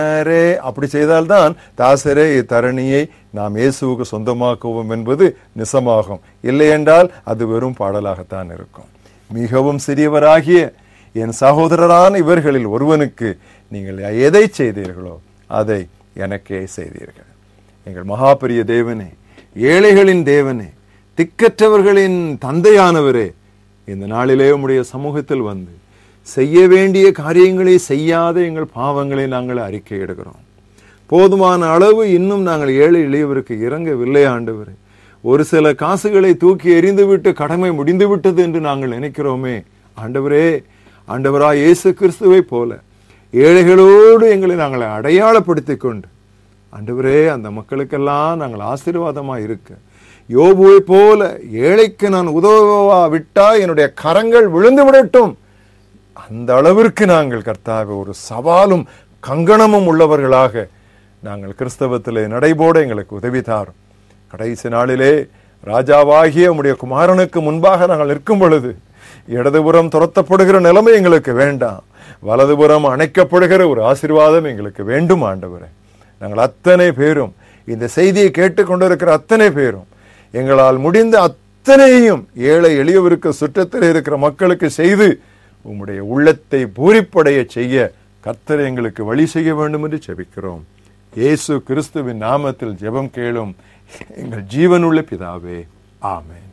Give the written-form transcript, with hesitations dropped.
அப்படி செய்தால்தான் தாசரே இத்தரணியை நாம் இயேசுவுக்கு சொந்தமாக்குவோம் என்பது நிசமாகும். இல்லை என்றால் அது வெறும் பாடலாகத்தான் இருக்கும். மிகவும் சிறியவராகிய என் சகோதரரான இவர்களில் ஒருவனுக்கு நீங்கள் எதை செய்தீர்களோ அதை எனக்கே செய்தீர்கள். எங்கள் மகாபெரிய தேவனே, ஏழைகளின் தேவனே, திக்கற்றவர்களின் தந்தையானவரே, இந்த நாளிலே உம்முடைய சமூகத்தில் வந்து செய்ய வேண்டிய காரியங்களை செய்யாத எங்கள் பாவங்களை நாங்கள் அறிக்கையிடுகிறோம். போதுமான அளவு இன்னும் நாங்கள் ஏழை எளியவருக்கு இறங்கவில்லை ஆண்டவரே. ஒரு சில காசுகளை தூக்கி எறிந்துவிட்டு கடமை முடிந்துவிட்டது என்று நாங்கள் நினைக்கிறோமே ஆண்டவரே. ஆண்டவராய் இயேசு கிறிஸ்துவை போல ஏழைகளோடு எங்களை நாங்கள் அடையாளப்படுத்திக் கொண்டு ஆண்டவரே அந்த மக்களுக்கெல்லாம் நாங்கள் ஆசீர்வாதமாக இருக்க, யோபுவை போல ஏழைக்கு நான் உதவா விட்டா என்னுடைய கரங்கள் விழுந்து விடட்டும், அந்த அளவிற்கு நாங்கள் கர்த்தாவே ஒரு சவாலும் கங்கணமும் உள்ளவர்களாக நாங்கள் கிறிஸ்தவத்திலே நடைபோட எங்களுக்கு உதவி தாரும். கடைசி நாளிலே ராஜாவாகிய உம்முடைய குமாரனுக்கு முன்பாக நாங்கள் நிற்கும் பொழுது இடதுபுறம் துரத்தப்படுகிற நிலைமை எங்களுக்கு வேண்டாம், வலதுபுறம் அணைக்கப்படுகிற ஒரு ஆசீர்வாதம் எங்களுக்கு வேண்டும் ஆண்டவரே. நாங்கள் அத்தனை பேரும் இந்த செய்தியை கேட்டுக்கொண்டிருக்கிற அத்தனை பேரும் எங்களால் முடிந்த அத்தனையும் ஏழை எளியவருக்கு சுற்றத்தில் இருக்கிற மக்களுக்கு செய்து உம்முடைய உள்ளத்தை பூரிப்படைய செய்ய கர்த்தர் எங்களுக்கு வழி செய்ய வேண்டும் என்று ஜெபிக்கிறோம். இயேசு கிறிஸ்துவின் நாமத்தில் ஜெபம் கேளும் எங்கள் ஜீவனுள்ள பிதாவே, ஆமென்.